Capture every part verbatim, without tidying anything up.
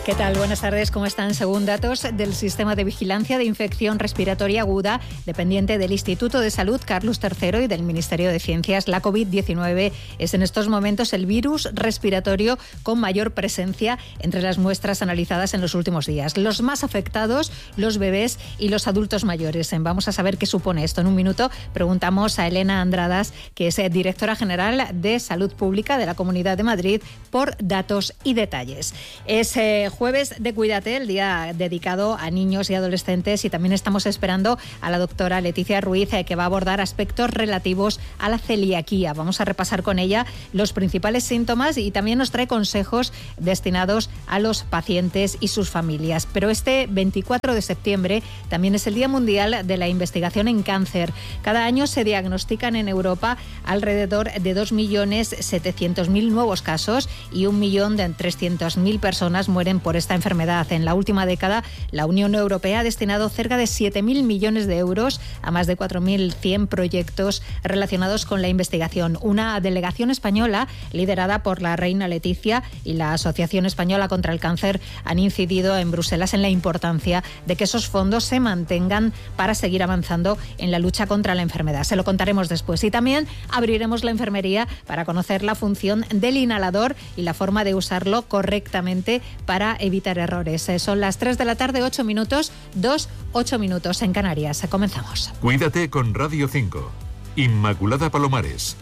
¿Qué tal? Buenas tardes, ¿cómo están? Según datos del Sistema de Vigilancia de Infección Respiratoria Aguda, dependiente del Instituto de Salud Carlos tercero y del Ministerio de Ciencias, la COVID diecinueve es en estos momentos el virus respiratorio con mayor presencia entre las muestras analizadas en los últimos días. Los más afectados, los bebés y los adultos mayores. Vamos a saber qué supone esto. En un minuto preguntamos a Elena Andradas, que es directora general de Salud Pública de la Comunidad de Madrid, por datos y detalles. Es eh, jueves de Cuídate, el día dedicado a niños y adolescentes, y también estamos esperando a la doctora Leticia Ruiz, eh, que va a abordar aspectos relativos a la celiaquía. Vamos a repasar con ella los principales síntomas y también nos trae consejos destinados a los pacientes y sus familias. Pero este veinticuatro de septiembre también es el Día Mundial de la Investigación en Cáncer. Cada año se diagnostican en Europa alrededor de dos millones setecientos mil nuevos casos y un millón trescientas mil personas mueren por esta enfermedad. En la última década, la Unión Europea ha destinado cerca de siete mil millones de euros a más de cuatro mil cien proyectos relacionados con la investigación. Una delegación española, liderada por la reina Leticia y la Asociación Española contra el Cáncer, han incidido en Bruselas en la importancia de que esos fondos se mantengan para seguir avanzando en la lucha contra la enfermedad. Se lo contaremos después. Y también abriremos la enfermería para conocer la función del inhalador y la forma de usarlo correctamente para evitar errores. Son las tres de la tarde, ocho minutos, dos, ocho minutos en Canarias. Comenzamos. Cuídate con Radio cinco. Inmaculada Palomares.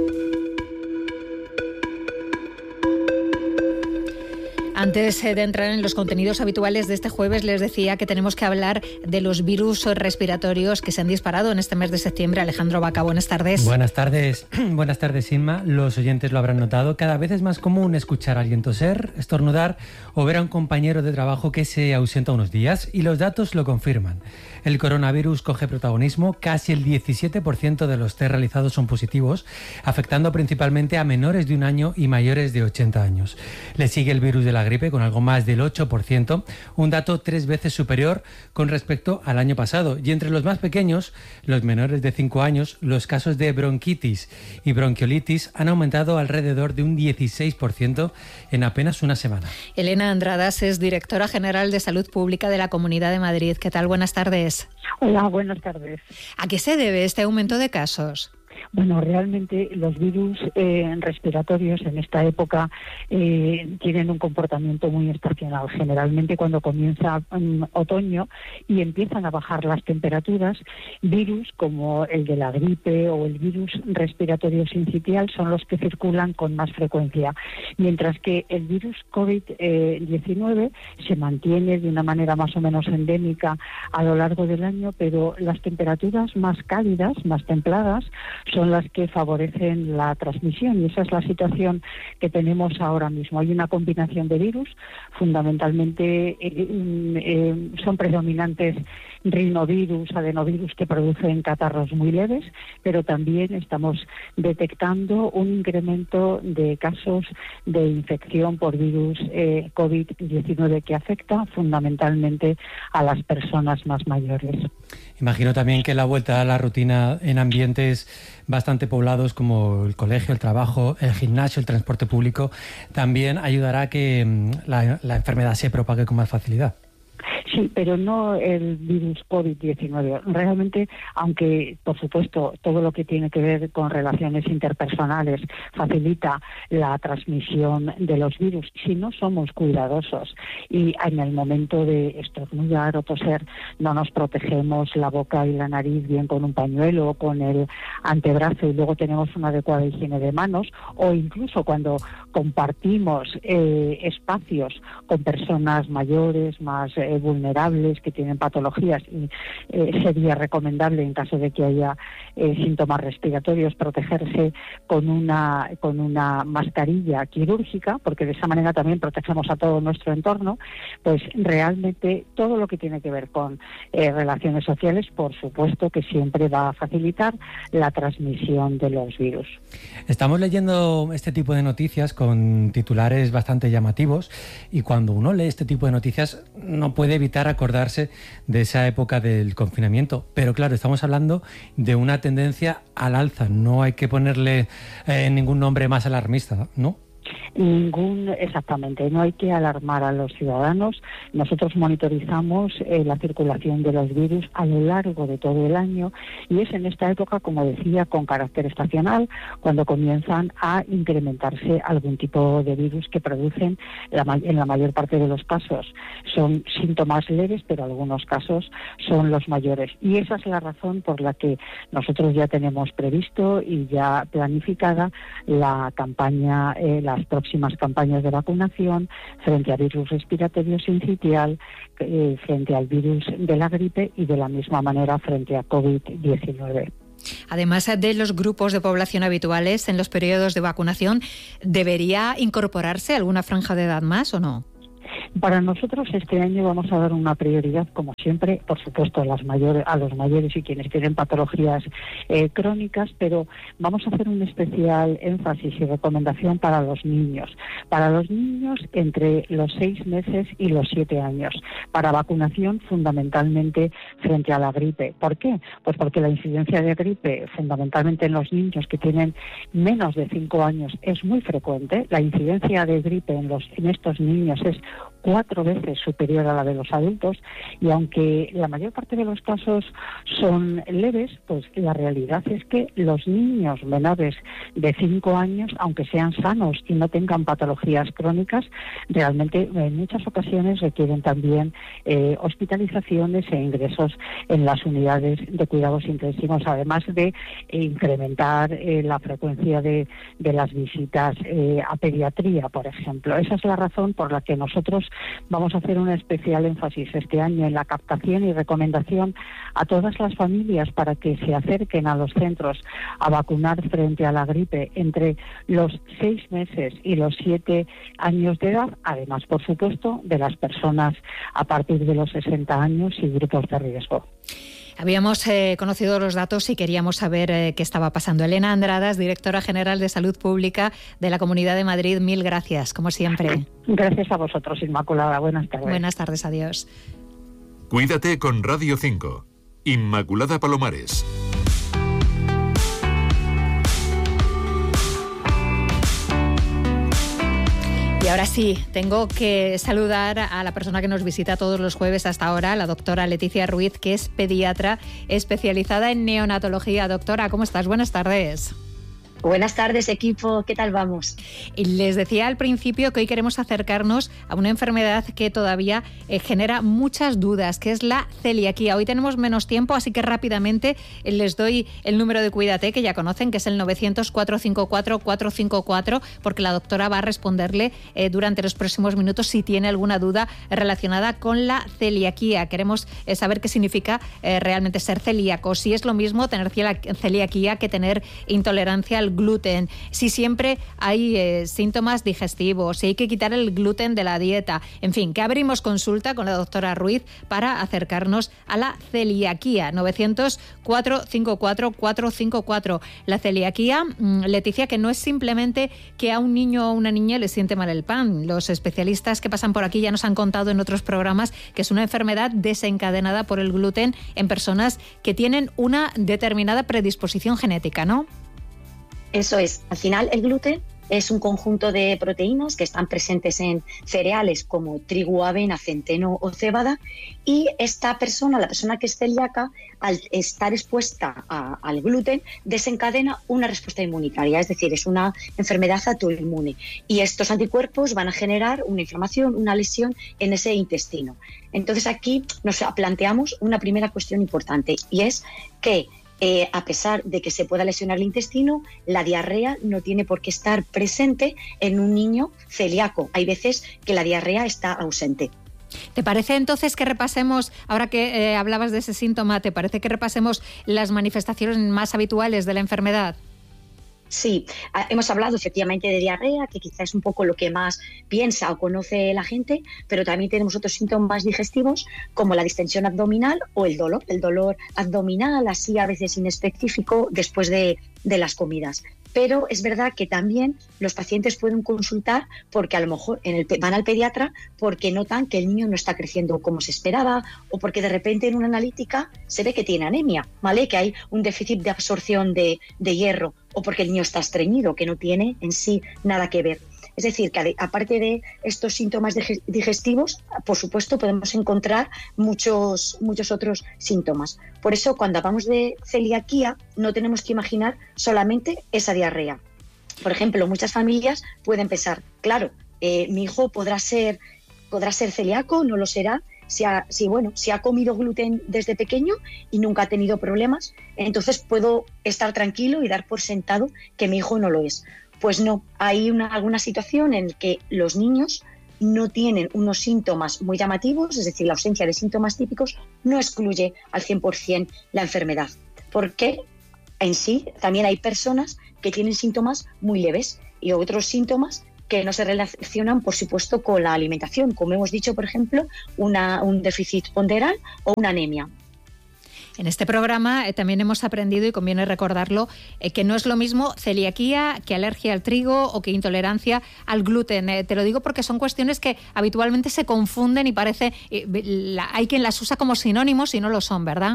Antes de entrar en los contenidos habituales de este jueves, les decía que tenemos que hablar de los virus respiratorios que se han disparado en este mes de septiembre. Alejandro Vaca, buenas tardes. Buenas tardes, buenas tardes, Inma. Los oyentes lo habrán notado. Cada vez es más común escuchar a alguien toser, estornudar o ver a un compañero de trabajo que se ausenta unos días, y los datos lo confirman. El coronavirus coge protagonismo. Casi el diecisiete por ciento de los test realizados son positivos, afectando principalmente a menores de un año y mayores de ochenta años. Le sigue el virus de la gripe con algo más del ocho por ciento, un dato tres veces superior con respecto al año pasado. Y entre los más pequeños, los menores de cinco años, los casos de bronquitis y bronquiolitis han aumentado alrededor de un dieciséis por ciento en apenas una semana. Elena Andradas es directora general de Salud Pública de la Comunidad de Madrid. ¿Qué tal? Buenas tardes. Hola, buenas tardes. ¿A qué se debe este aumento de casos? Bueno, realmente los virus eh, respiratorios en esta época eh, tienen un comportamiento muy estacional. Generalmente cuando comienza um, otoño y empiezan a bajar las temperaturas, virus como el de la gripe o el virus respiratorio sincitial son los que circulan con más frecuencia, mientras que el virus COVID diecinueve se mantiene de una manera más o menos endémica a lo largo del año, pero las temperaturas más cálidas, más templadas, son las que favorecen la transmisión, y esa es la situación que tenemos ahora mismo. Hay una combinación de virus, fundamentalmente eh, eh, son predominantes rinovirus, adenovirus, que producen catarros muy leves, pero también estamos detectando un incremento de casos de infección por virus eh, COVID diecinueve que afecta fundamentalmente a las personas más mayores. Imagino también que la vuelta a la rutina en ambientes bastante poblados como el colegio, el trabajo, el gimnasio, el transporte público, también ayudará a que la, la enfermedad se propague con más facilidad. Sí, pero no el virus COVID diecinueve. Realmente, aunque por supuesto todo lo que tiene que ver con relaciones interpersonales facilita la transmisión de los virus, si no somos cuidadosos y en el momento de estornudar o toser no nos protegemos la boca y la nariz bien con un pañuelo o con el antebrazo, y luego tenemos una adecuada higiene de manos, o incluso cuando compartimos eh, espacios con personas mayores, más eh, vulnerables, que tienen patologías, y eh, sería recomendable, en caso de que haya eh, síntomas respiratorios, protegerse con una con una mascarilla quirúrgica, porque de esa manera también protegemos a todo nuestro entorno. Pues realmente todo lo que tiene que ver con eh, relaciones sociales, por supuesto que siempre va a facilitar la transmisión de los virus. Estamos leyendo este tipo de noticias con titulares bastante llamativos, y cuando uno lee este tipo de noticias no puede evitar acordarse de esa época del confinamiento. Pero claro, estamos hablando de una tendencia al alza. No hay que ponerle eh, ningún nombre más alarmista, ¿no? Ningún, exactamente, no hay que alarmar a los ciudadanos. Nosotros monitorizamos eh, la circulación de los virus a lo largo de todo el año y es en esta época, como decía, con carácter estacional, cuando comienzan a incrementarse algún tipo de virus que producen, la, en la mayor parte de los casos, son síntomas leves, pero algunos casos son los mayores. Y esa es la razón por la que nosotros ya tenemos previsto y ya planificada la campaña, eh, las próximas campañas de vacunación frente a virus respiratorio sincitial, eh, frente al virus de la gripe y de la misma manera frente a COVID diecinueve. Además de los grupos de población habituales en los periodos de vacunación, ¿debería incorporarse alguna franja de edad más o no? Para nosotros este año vamos a dar una prioridad, como siempre, por supuesto a las mayores, a los mayores y quienes tienen patologías eh, crónicas, pero vamos a hacer un especial énfasis y recomendación para los niños. Para los niños entre los seis meses y los siete años, para vacunación fundamentalmente frente a la gripe. ¿Por qué? Pues porque la incidencia de gripe, fundamentalmente en los niños que tienen menos de cinco años, es muy frecuente. La incidencia de gripe en, los, en estos niños es cuatro veces superior a la de los adultos, y aunque la mayor parte de los casos son leves, pues la realidad es que los niños menores de cinco años, aunque sean sanos y no tengan patologías crónicas, realmente en muchas ocasiones requieren también eh, hospitalizaciones e ingresos en las unidades de cuidados intensivos, además de eh, incrementar eh, la frecuencia de, de las visitas eh, a pediatría, por ejemplo. Esa es la razón por la que nosotros vamos a hacer un especial énfasis este año en la captación y recomendación a todas las familias para que se acerquen a los centros a vacunar frente a la gripe entre los seis meses y los siete años de edad, además, por supuesto, de las personas a partir de los sesenta años y grupos de riesgo. Habíamos eh, conocido los datos y queríamos saber eh, qué estaba pasando. Elena Andradas, directora general de Salud Pública de la Comunidad de Madrid, mil gracias, como siempre. Gracias a vosotros, Inmaculada. Buenas tardes. Buenas tardes, adiós. Cuídate con Radio cinco. Inmaculada Palomares. Y ahora sí, tengo que saludar a la persona que nos visita todos los jueves hasta ahora, la doctora Leticia Ruiz, que es pediatra especializada en neonatología. Doctora, ¿cómo estás? Buenas tardes. Buenas tardes, equipo. ¿Qué tal vamos? Y les decía al principio que hoy queremos acercarnos a una enfermedad que todavía eh, genera muchas dudas, que es la celiaquía. Hoy tenemos menos tiempo, así que rápidamente eh, les doy el número de Cuídate, que ya conocen, que es el novecientos, cuatrocientos cincuenta y cuatro, cuatrocientos cincuenta y cuatro, porque la doctora va a responderle eh, durante los próximos minutos si tiene alguna duda relacionada con la celiaquía. Queremos eh, saber qué significa eh, realmente ser celíaco, si es lo mismo tener celiaquía que tener intolerancia al gluten, si siempre hay eh, síntomas digestivos, si hay que quitar el gluten de la dieta, en fin, que abrimos consulta con la doctora Ruiz para acercarnos a la celiaquía. Novecientos, cuatrocientos cincuenta y cuatro, cuatrocientos cincuenta y cuatro. La celiaquía, Leticia, que no es simplemente que a un niño o una niña le siente mal el pan. Los especialistas que pasan por aquí ya nos han contado en otros programas que es una enfermedad desencadenada por el gluten en personas que tienen una determinada predisposición genética, ¿no? Eso es. Al final, el gluten es un conjunto de proteínas que están presentes en cereales como trigo, avena, centeno o cebada, y esta persona, la persona que es celíaca, al estar expuesta a, al gluten, desencadena una respuesta inmunitaria, es decir, es una enfermedad autoinmune, y estos anticuerpos van a generar una inflamación, una lesión en ese intestino. Entonces aquí nos planteamos una primera cuestión importante, y es que Eh, a pesar de que se pueda lesionar el intestino, la diarrea no tiene por qué estar presente en un niño celíaco. Hay veces que la diarrea está ausente. ¿Te parece entonces que repasemos, ahora que eh, hablabas de ese síntoma, ¿te parece que repasemos las manifestaciones más habituales de la enfermedad? Sí, hemos hablado efectivamente de diarrea, que quizás es un poco lo que más piensa o conoce la gente, pero también tenemos otros síntomas digestivos como la distensión abdominal o el dolor, el dolor abdominal, así a veces inespecífico después de, de las comidas. Pero es verdad que también los pacientes pueden consultar porque a lo mejor en el, van al pediatra porque notan que el niño no está creciendo como se esperaba, o porque de repente en una analítica se ve que tiene anemia, ¿vale? Que hay un déficit de absorción de, de hierro, o porque el niño está estreñido, que no tiene en sí nada que ver. Es decir, que aparte de estos síntomas digestivos, por supuesto, podemos encontrar muchos, muchos otros síntomas. Por eso, cuando hablamos de celiaquía, no tenemos que imaginar solamente esa diarrea. Por ejemplo, muchas familias pueden pensar, claro, eh, mi hijo podrá ser, podrá ser celíaco, no lo será. Si ha, si, bueno, si ha comido gluten desde pequeño y nunca ha tenido problemas, entonces puedo estar tranquilo y dar por sentado que mi hijo no lo es. Pues no, hay una, alguna situación en la que los niños no tienen unos síntomas muy llamativos, es decir, la ausencia de síntomas típicos no excluye al cien por ciento la enfermedad. Porque en sí también hay personas que tienen síntomas muy leves y otros síntomas que no se relacionan, por supuesto, con la alimentación, como hemos dicho, por ejemplo, una, un déficit ponderal o una anemia. En este programa eh, también hemos aprendido, y conviene recordarlo, eh, que no es lo mismo celiaquía que alergia al trigo o que intolerancia al gluten. Eh, te lo digo porque son cuestiones que habitualmente se confunden y parece eh, la, hay quien las usa como sinónimos y no lo son, ¿verdad?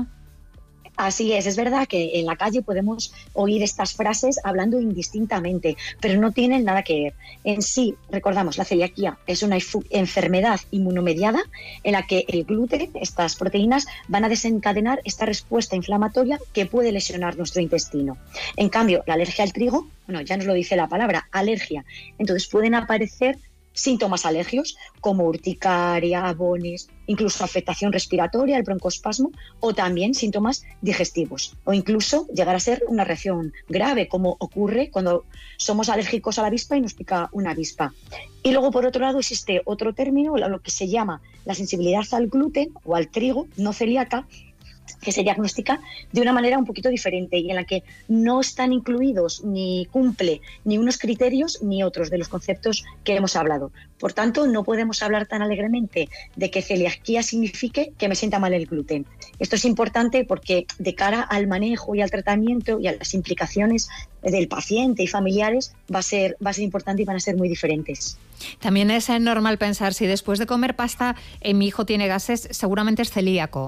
Así es, es verdad que en la calle podemos oír estas frases hablando indistintamente, pero no tienen nada que ver. En sí, recordamos, la celiaquía es una enfermedad inmunomediada en la que el gluten, estas proteínas, van a desencadenar esta respuesta inflamatoria que puede lesionar nuestro intestino. En cambio, la alergia al trigo, bueno, ya nos lo dice la palabra, alergia. Entonces pueden aparecer síntomas alérgicos como urticaria, abones, incluso afectación respiratoria, el broncoespasmo, o también síntomas digestivos, o incluso llegar a ser una reacción grave, como ocurre cuando somos alérgicos a la avispa y nos pica una avispa. Y luego, por otro lado, existe otro término, lo que se llama la sensibilidad al gluten o al trigo no celíaca, que se diagnostica de una manera un poquito diferente y en la que no están incluidos ni cumple ni unos criterios ni otros de los conceptos que hemos hablado. Por tanto, no podemos hablar tan alegremente de que celiaquía signifique que me sienta mal el gluten. Esto es importante porque de cara al manejo y al tratamiento y a las implicaciones del paciente y familiares va a ser, va a ser importante y van a ser muy diferentes. También es normal pensar, si después de comer pasta eh, mi hijo tiene gases, seguramente es celíaco.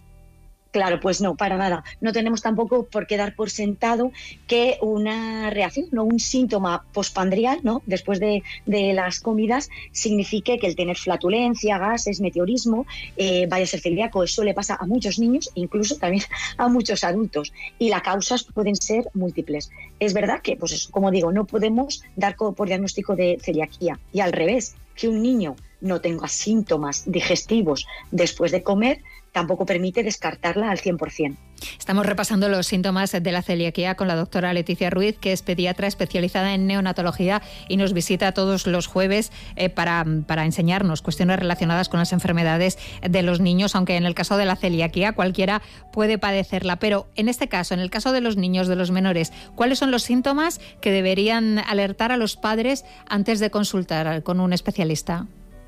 Claro, pues no, para nada. No tenemos tampoco por qué dar por sentado que una reacción, no un síntoma postpandrial, ¿no? Después de, de las comidas, signifique que el tener flatulencia, gases, meteorismo, eh, vaya a ser celíaco. Eso le pasa a muchos niños, incluso también a muchos adultos. Y las causas pueden ser múltiples. Es verdad que, pues eso, como digo, no podemos dar por diagnóstico de celiaquía. Y al revés, que un niño no tenga síntomas digestivos después de comer, tampoco permite descartarla al cien por ciento. Estamos repasando los síntomas de la celiaquía con la doctora Leticia Ruiz, que es pediatra especializada en neonatología y nos visita todos los jueves eh, para, para enseñarnos cuestiones relacionadas con las enfermedades de los niños, aunque en el caso de la celiaquía cualquiera puede padecerla. Pero en este caso, en el caso de los niños, de los menores, ¿cuáles son los síntomas que deberían alertar a los padres antes de consultar con un especialista?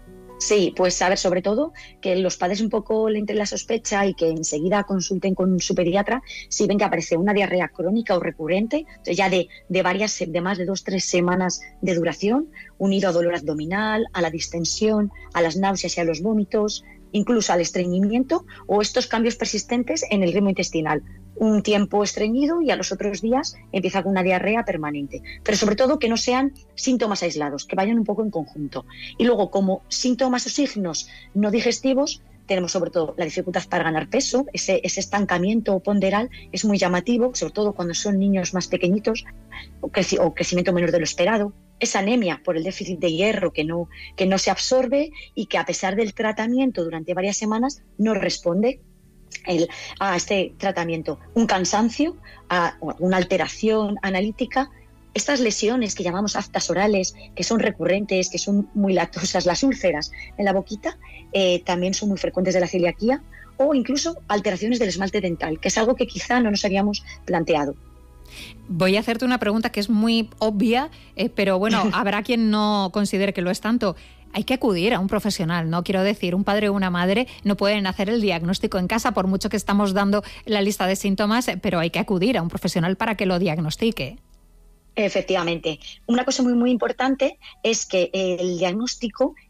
Sí, pues a ver, sobre todo que los padres un poco le entre la sospecha y que enseguida consulten con su pediatra si ven que aparece una diarrea crónica o recurrente, ya de, de varias, de más de dos, tres semanas de duración, unido a dolor abdominal, a la distensión, a las náuseas y a los vómitos, incluso al estreñimiento o estos cambios persistentes en el ritmo intestinal. Un tiempo estreñido y a los otros días empieza con una diarrea permanente. Pero sobre todo que no sean síntomas aislados, que vayan un poco en conjunto. Y luego, como síntomas o signos no digestivos, tenemos sobre todo la dificultad para ganar peso, ese, ese estancamiento ponderal es muy llamativo, sobre todo cuando son niños más pequeñitos o, creci- o crecimiento menor de lo esperado. Esa anemia por el déficit de hierro que no, que no se absorbe y que a pesar del tratamiento durante varias semanas no responde el, a este tratamiento. Un cansancio, a, una alteración analítica. Estas lesiones que llamamos aftas orales, que son recurrentes, que son muy latosas, las úlceras en la boquita, eh, también son muy frecuentes de la celiaquía, o incluso alteraciones del esmalte dental, que es algo que quizá no nos habíamos planteado. Voy a hacerte una pregunta que es muy obvia, eh, pero bueno, habrá quien no considere que lo es tanto. Hay que acudir a un profesional, ¿no? Quiero decir, un padre o una madre no pueden hacer el diagnóstico en casa, por mucho que estamos dando la lista de síntomas, pero hay que acudir a un profesional para que lo diagnostique. Efectivamente. Una cosa muy, muy importante es que el diagnóstico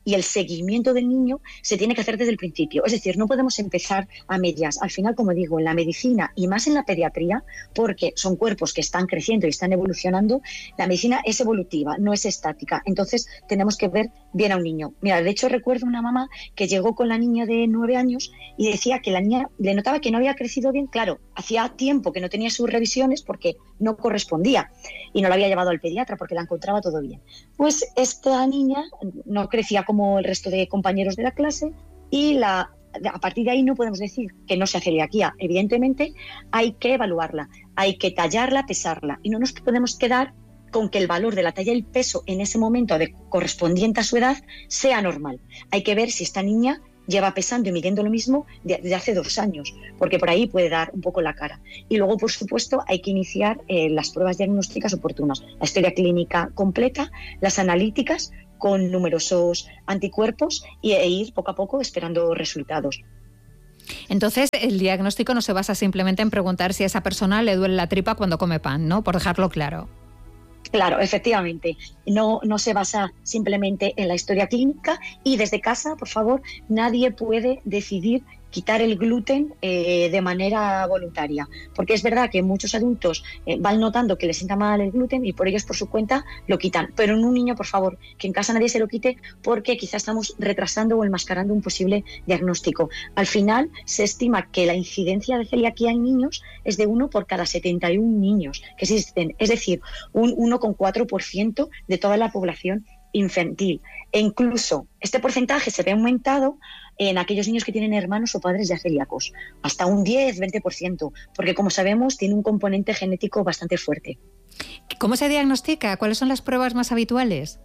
y el seguimiento del niño se tiene que hacer desde el principio. Es decir, no podemos empezar a medias. Al final, como digo, en la medicina y más en la pediatría, porque son cuerpos que están creciendo y están evolucionando, la medicina es evolutiva, no es estática. Entonces, tenemos que ver bien a un niño. Mira, de hecho, recuerdo una mamá que llegó con la niña de nueve años y decía que la niña le notaba que no había crecido bien. Claro, hacía tiempo que no tenía sus revisiones porque no correspondía y no la había llevado al pediatra porque la encontraba todo bien. Pues esta niña no crecía como el resto de compañeros de la clase y la, a partir de ahí no podemos decir que no sea celiaquía. Evidentemente hay que evaluarla, hay que tallarla, pesarla y no nos podemos quedar con que el valor de la talla y el peso en ese momento de, correspondiente a su edad sea normal. Hay que ver si esta niña lleva pesando y midiendo lo mismo desde hace dos años, porque por ahí puede dar un poco la cara. Y luego, por supuesto, hay que iniciar eh, las pruebas diagnósticas oportunas, la historia clínica completa, las analíticas con numerosos anticuerpos y, e ir poco a poco esperando resultados. Entonces, el diagnóstico no se basa simplemente en preguntar si a esa persona le duele la tripa cuando come pan, ¿no? Por dejarlo claro. Claro, efectivamente, no, no se basa simplemente en la historia clínica y desde casa, por favor, nadie puede decidir quitar el gluten eh, de manera voluntaria, porque es verdad que muchos adultos eh, van notando que les sienta mal el gluten y por ellos por su cuenta lo quitan, pero en un niño, por favor, que en casa nadie se lo quite porque quizás estamos retrasando o enmascarando un posible diagnóstico. Al final se estima que la incidencia de celiaquía en niños es de uno por cada setenta y uno niños que existen, es decir, un uno coma cuatro por ciento de toda la población infantil. E incluso este porcentaje se ve aumentado en aquellos niños que tienen hermanos o padres ya celíacos, hasta un diez a veinte por ciento, porque como sabemos tiene un componente genético bastante fuerte. ¿Cómo se diagnostica? ¿Cuáles son las pruebas más habituales?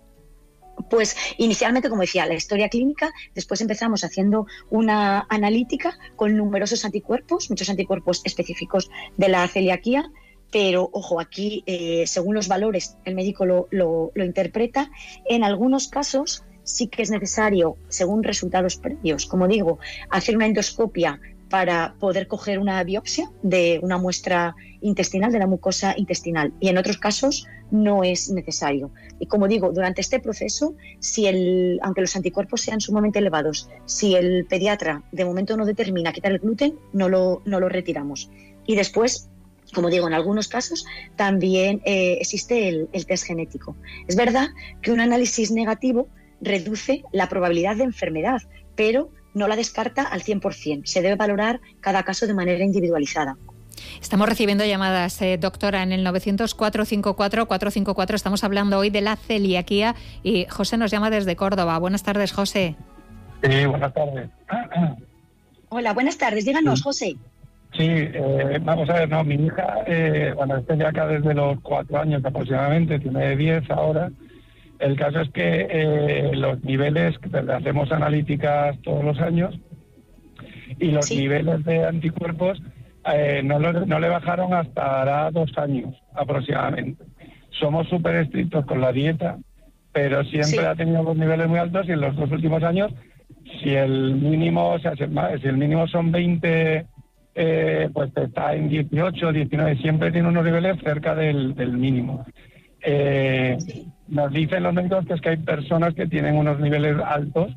Pues inicialmente, como decía, la historia clínica, después empezamos haciendo una analítica con numerosos anticuerpos, muchos anticuerpos específicos de la celiaquía, pero ojo, aquí eh, según los valores el médico lo, lo, lo interpreta. En algunos casos sí que es necesario, según resultados previos, como digo, hacer una endoscopia para poder coger una biopsia de una muestra intestinal, de la mucosa intestinal, y en otros casos no es necesario. Y como digo, durante este proceso, si el, aunque los anticuerpos sean sumamente elevados, si el pediatra de momento no determina quitar el gluten, no lo, no lo retiramos. Y después, como digo, en algunos casos también eh, existe el, el test genético. Es verdad que un análisis negativo reduce la probabilidad de enfermedad, pero no la descarta al cien por ciento. Se debe valorar cada caso de manera individualizada. Estamos recibiendo llamadas, eh, doctora, en el novecientos cuatro cinco cuatro cuatro cinco cuatro. Estamos hablando hoy de la celiaquía y José nos llama desde Córdoba. Buenas tardes, José. Sí, buenas tardes. Hola, buenas tardes. Díganos, José. Sí, eh, vamos a ver, no, mi hija, eh, bueno, es celíaca desde los cuatro años aproximadamente, tiene diez ahora. El caso es que eh, los niveles, que hacemos analíticas todos los años, y los sí. niveles de anticuerpos eh, no, lo, no le bajaron hasta hará dos años aproximadamente. Somos súper estrictos con la dieta, pero siempre sí. ha tenido los niveles muy altos y en los dos últimos años, si el mínimo, o sea, si el mínimo son veinte... Eh, pues está en dieciocho, diecinueve, siempre tiene unos niveles cerca del, del mínimo. Eh, nos dicen los médicos que es que hay personas que tienen unos niveles altos,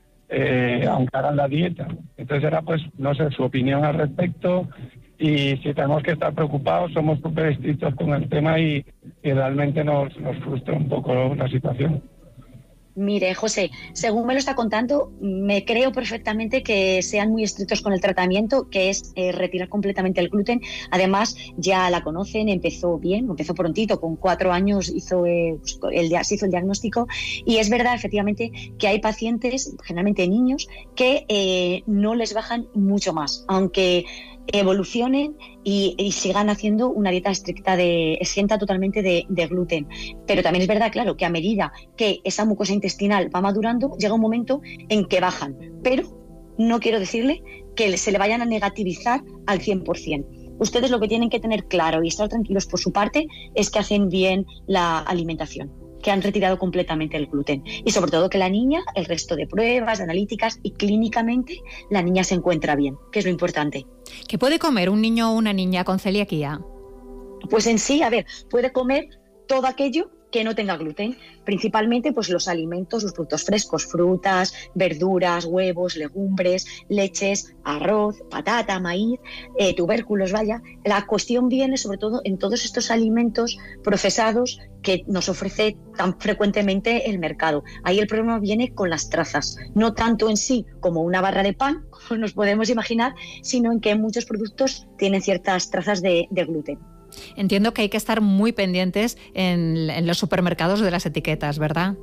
eh, aunque hagan la dieta. Entonces era, pues, no sé, su opinión al respecto, y si tenemos que estar preocupados, somos súper estrictos con el tema y, y realmente nos, nos frustra un poco la situación. Mire, José, según me lo está contando, me creo perfectamente que sean muy estrictos con el tratamiento, que es eh, retirar completamente el gluten. Además, ya la conocen, empezó bien, empezó prontito, con cuatro años hizo, eh, el, se hizo el diagnóstico. Y es verdad, efectivamente, que hay pacientes, generalmente niños, que eh, no les bajan mucho más, aunque evolucionen y, y sigan haciendo una dieta estricta de exenta totalmente de, de gluten. Pero también es verdad, claro, que a medida que esa mucosa intestinal va madurando, llega un momento en que bajan. Pero no quiero decirle que se le vayan a negativizar al cien por ciento. Ustedes lo que tienen que tener claro y estar tranquilos por su parte es que hacen bien la alimentación, que han retirado completamente el gluten. Y sobre todo que la niña, el resto de pruebas, de analíticas y clínicamente, la niña se encuentra bien, que es lo importante. ¿Qué puede comer un niño o una niña con celiaquía? Pues en sí, a ver, puede comer todo aquello que no tenga gluten, principalmente pues los alimentos, los productos frescos, frutas, verduras, huevos, legumbres, leches, arroz, patata, maíz, eh, tubérculos, vaya. La cuestión viene sobre todo en todos estos alimentos procesados que nos ofrece tan frecuentemente el mercado. Ahí el problema viene con las trazas, no tanto en sí como una barra de pan, como nos podemos imaginar, sino en que muchos productos tienen ciertas trazas de, de gluten. Entiendo que hay que estar muy pendientes en, en los supermercados de las etiquetas, ¿verdad?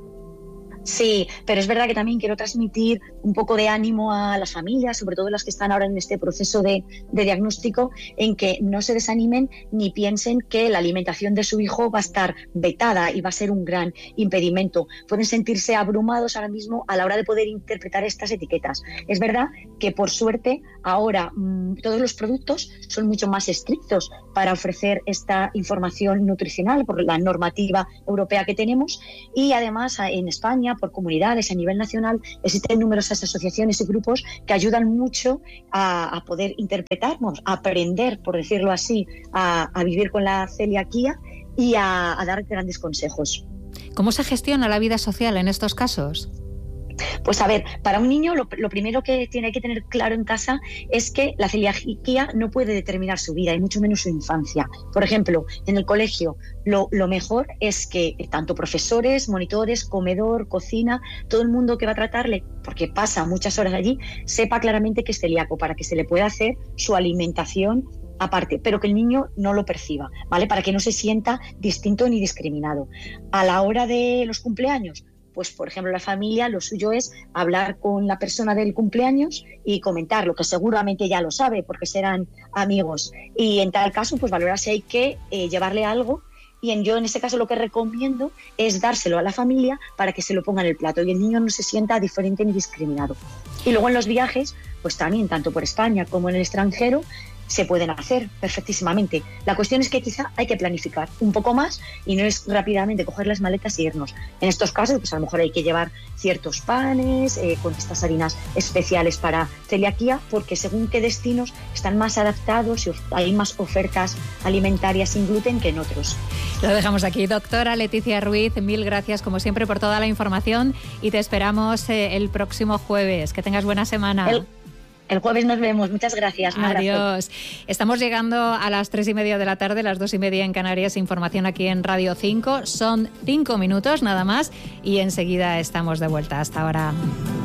Sí, pero es verdad que también quiero transmitir un poco de ánimo a las familias, sobre todo las que están ahora en este proceso de, de diagnóstico, en que no se desanimen ni piensen que la alimentación de su hijo va a estar vetada y va a ser un gran impedimento. Pueden sentirse abrumados ahora mismo a la hora de poder interpretar estas etiquetas. Es verdad que por suerte ahora mmm, todos los productos son mucho más estrictos para ofrecer esta información nutricional por la normativa europea que tenemos, y además en España, por comunidades a nivel nacional, existen numerosas asociaciones y grupos que ayudan mucho a, a poder interpretar, vamos, a aprender, por decirlo así, a, a vivir con la celiaquía y a, a dar grandes consejos. ¿Cómo se gestiona la vida social en estos casos? Pues a ver, para un niño lo, lo primero que tiene que tener claro en casa es que la celiaquía no puede determinar su vida y mucho menos su infancia. Por ejemplo, en el colegio lo, lo mejor es que tanto profesores, monitores, comedor, cocina, todo el mundo que va a tratarle, porque pasa muchas horas allí, sepa claramente que es celíaco para que se le pueda hacer su alimentación aparte, pero que el niño no lo perciba, ¿vale? Para que no se sienta distinto ni discriminado. A la hora de los cumpleaños, pues por ejemplo la familia, lo suyo es hablar con la persona del cumpleaños y comentar lo que seguramente ya lo sabe porque serán amigos, y en tal caso pues valorar si hay que eh, llevarle algo, y en, yo en este caso lo que recomiendo es dárselo a la familia para que se lo ponga en el plato y el niño no se sienta diferente ni discriminado. Y luego en los viajes, pues también tanto por España como en el extranjero se pueden hacer perfectísimamente. La cuestión es que quizá hay que planificar un poco más y no es rápidamente coger las maletas y irnos. En estos casos, pues a lo mejor hay que llevar ciertos panes eh, con estas harinas especiales para celiaquía, porque según qué destinos están más adaptados y hay más ofertas alimentarias sin gluten que en otros. Lo dejamos aquí. Doctora Leticia Ruiz, mil gracias como siempre por toda la información y te esperamos eh, el próximo jueves. Que tengas buena semana. El... El jueves nos vemos. Muchas gracias. Un Adiós. abrazo. Estamos llegando a las tres y media de la tarde, las dos y media en Canarias. Información aquí en Radio cinco. Son cinco minutos nada más y enseguida estamos de vuelta. Hasta ahora.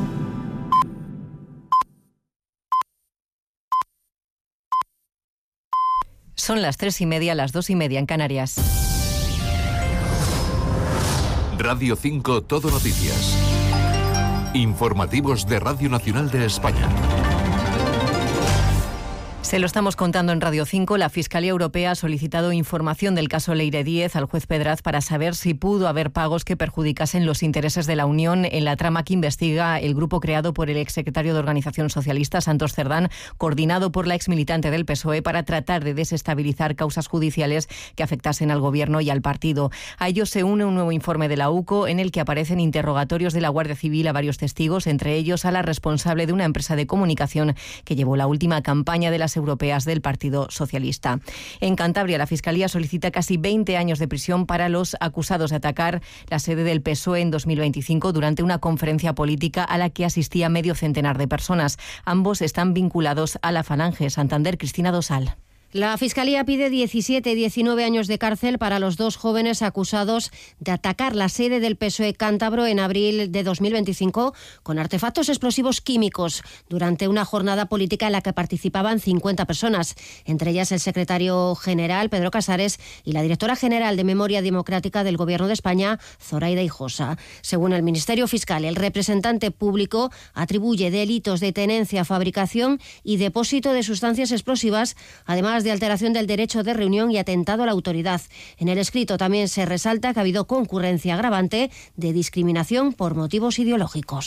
Son las tres y media, las dos y media en Canarias. Radio cinco Todo Noticias. Informativos de Radio Nacional de España. Se lo estamos contando en Radio cinco. La Fiscalía Europea ha solicitado información del caso Leire Díez al juez Pedraz para saber si pudo haber pagos que perjudicasen los intereses de la Unión en la trama que investiga el grupo creado por el exsecretario de Organización Socialista, Santos Cerdán, coordinado por la exmilitante del P S O E para tratar de desestabilizar causas judiciales que afectasen al Gobierno y al partido. A ello se une un nuevo informe de la U C O en el que aparecen interrogatorios de la Guardia Civil a varios testigos, entre ellos a la responsable de una empresa de comunicación que llevó la última campaña de las europeas del Partido Socialista. En Cantabria, la Fiscalía solicita casi veinte años de prisión para los acusados de atacar la sede del P S O E en dos mil veinticinco durante una conferencia política a la que asistía medio centenar de personas. Ambos están vinculados a la Falange. Santander, Cristina Dosal. La Fiscalía pide diecisiete y diecinueve años de cárcel para los dos jóvenes acusados de atacar la sede del P S O E cántabro en abril de dos mil veinticinco con artefactos explosivos químicos durante una jornada política en la que participaban cincuenta personas, entre ellas el secretario general Pedro Casares y la directora general de Memoria Democrática del Gobierno de España, Zoraida Ijosa. Según el Ministerio Fiscal, el representante público atribuye delitos de tenencia, fabricación y depósito de sustancias explosivas, además de alteración del derecho de reunión y atentado a la autoridad. En el escrito también se resalta que ha habido concurrencia agravante de discriminación por motivos ideológicos.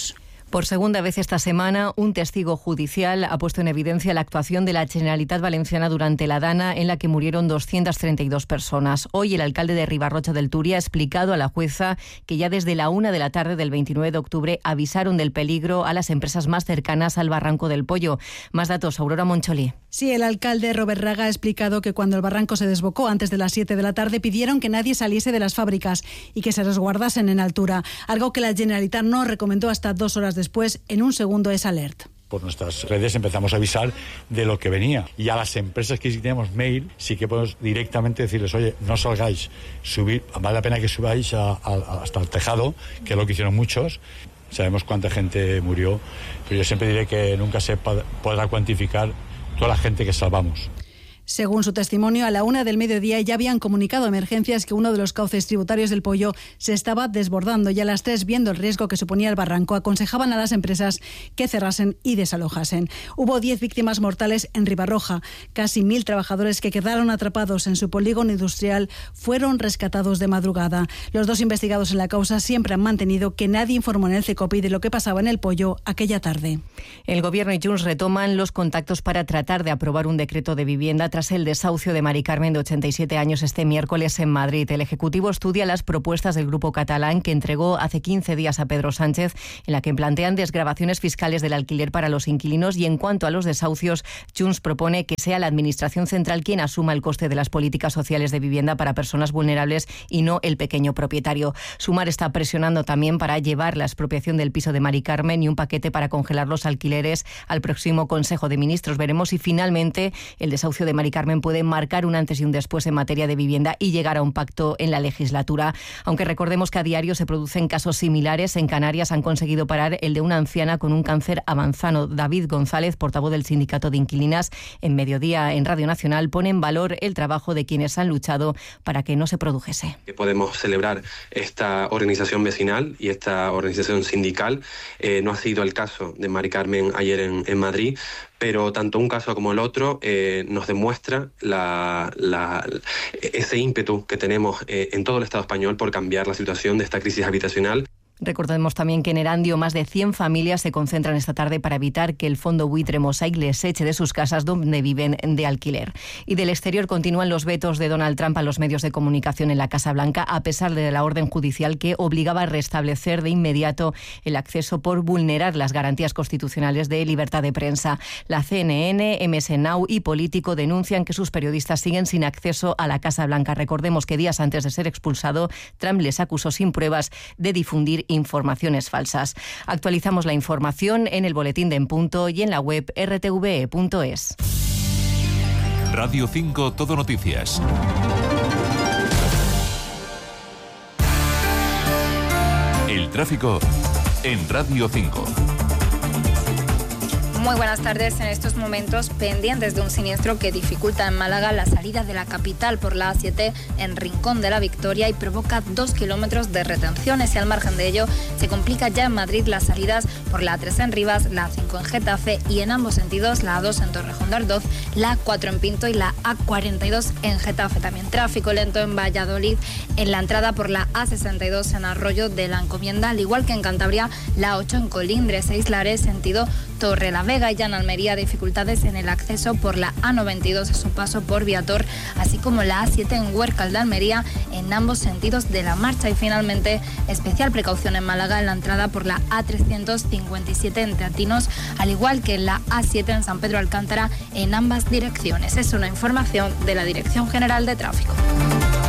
Por segunda vez esta semana, un testigo judicial ha puesto en evidencia la actuación de la Generalitat Valenciana durante la Dana, en la que murieron doscientas treinta y dos personas. Hoy el alcalde de Ribarrocha del Turia ha explicado a la jueza que ya desde la una de la tarde del veintinueve de octubre avisaron del peligro a las empresas más cercanas al Barranco del Pollo. Más datos, Aurora Moncholí. Sí, el alcalde Robert Raga ha explicado que cuando el barranco se desbocó antes de las siete de la tarde pidieron que nadie saliese de las fábricas y que se resguardasen en altura, algo que la Generalitat no recomendó hasta dos horas después en un segundo es alert. Por nuestras redes empezamos a avisar de lo que venía. Y a las empresas que sí tenemos mail, sí que podemos directamente decirles, oye, no salgáis, subir, vale la pena que subáis a, a, hasta el tejado, que es lo que hicieron muchos. Sabemos cuánta gente murió, pero yo siempre diré que nunca se podrá cuantificar toda la gente que salvamos. Según su testimonio, a la una del mediodía ya habían comunicado a emergencias que uno de los cauces tributarios del Pollo se estaba desbordando y a las tres, viendo el riesgo que suponía el barranco, aconsejaban a las empresas que cerrasen y desalojasen. Hubo diez víctimas mortales en Ribarroja. Casi mil trabajadores que quedaron atrapados en su polígono industrial fueron rescatados de madrugada. Los dos investigados en la causa siempre han mantenido que nadie informó en el CECOPI de lo que pasaba en el Pollo aquella tarde. El Gobierno y Junts retoman los contactos para tratar de aprobar un decreto de vivienda tras el desahucio de Mari Carmen, de ochenta y siete años, este miércoles en Madrid. El Ejecutivo estudia las propuestas del Grupo Catalán que entregó hace quince días a Pedro Sánchez, en la que plantean desgravaciones fiscales del alquiler para los inquilinos, y en cuanto a los desahucios, Junts propone que sea la Administración central quien asuma el coste de las políticas sociales de vivienda para personas vulnerables y no el pequeño propietario. Sumar está presionando también para llevar la expropiación del piso de Mari Carmen y un paquete para congelar los alquileres al próximo Consejo de Ministros. Veremos si finalmente el desahucio de Mari Carmen puede marcar un antes y un después en materia de vivienda y llegar a un pacto en la legislatura. Aunque recordemos que a diario se producen casos similares. En Canarias han conseguido parar el de una anciana con un cáncer avanzado. David González, portavoz del Sindicato de Inquilinas, en Mediodía en Radio Nacional, pone en valor el trabajo de quienes han luchado para que no se produjese. Podemos celebrar esta organización vecinal y esta organización sindical. Eh, no ha sido el caso de Mari Carmen ayer en, en Madrid, pero tanto un caso como el otro eh, nos demuestra la, la, ese ímpetu que tenemos eh, en todo el Estado español por cambiar la situación de esta crisis habitacional. Recordemos también que en Erandio más de cien familias se concentran esta tarde para evitar que el fondo buitre Mosaic les eche de sus casas donde viven de alquiler. Y del exterior continúan los vetos de Donald Trump a los medios de comunicación en la Casa Blanca, a pesar de la orden judicial que obligaba a restablecer de inmediato el acceso por vulnerar las garantías constitucionales de libertad de prensa. La C N N, M S Now y Político denuncian que sus periodistas siguen sin acceso a la Casa Blanca. Recordemos que días antes de ser expulsado, Trump les acusó sin pruebas de difundir informaciones falsas. Actualizamos la información en el boletín de En Punto y en la web r t v e punto es. Radio cinco Todo Noticias. El tráfico en Radio cinco. Muy buenas tardes. En estos momentos pendientes de un siniestro que dificulta en Málaga la salida de la capital por la A siete en Rincón de la Victoria y provoca dos kilómetros de retenciones, y al margen de ello se complica ya en Madrid las salidas por la A tres en Rivas, la A cinco en Getafe y en ambos sentidos la A dos en Torrejón de Ardoz, la A cuatro en Pinto y la A cuarenta y dos en Getafe. También tráfico lento en Valladolid en la entrada por la A sesenta y dos en Arroyo de la Encomienda, al igual que en Cantabria la A ocho en Colindres e Islares sentido Torrelavega, y ya en Almería dificultades en el acceso por la A noventa y dos a su paso por Viator, así como la A siete en Huércal de Almería en ambos sentidos de la marcha. Y finalmente especial precaución en Málaga en la entrada por la A trescientos cincuenta y siete en Teatinos, al igual que en la A siete en San Pedro Alcántara en ambas direcciones. Es una información de la Dirección General de Tráfico.